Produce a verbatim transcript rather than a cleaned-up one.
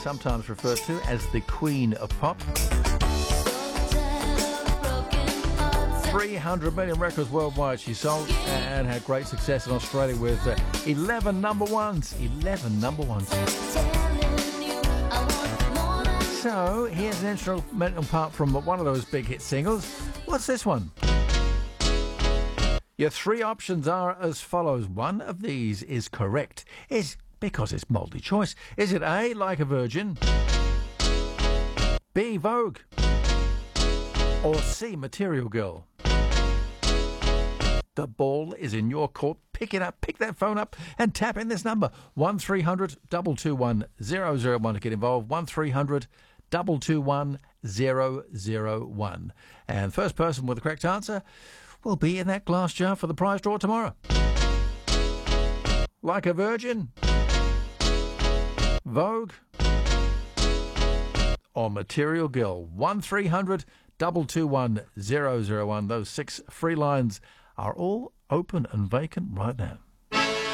sometimes referred to as the Queen of Pop. three hundred million records worldwide she sold and had great success in Australia with uh, eleven number ones. eleven number ones. So, here's an instrumental part from one of those big hit singles. What's this one? Your three options are as follows. One of these is correct. Is because it's multi-choice. Is it A, Like a Virgin, B, Vogue, or C, Material Girl? The ball is in your court. Pick it up, pick that phone up and tap in this number. one three hundred two two one zero zero one to get involved. one three hundred two two one zero zero one. And first person with the correct answer will be in that glass jar for the prize draw tomorrow. Like a Virgin, Vogue, or Material Girl. one three hundred two two one zero zero one. Those six free lines are all open and vacant right now.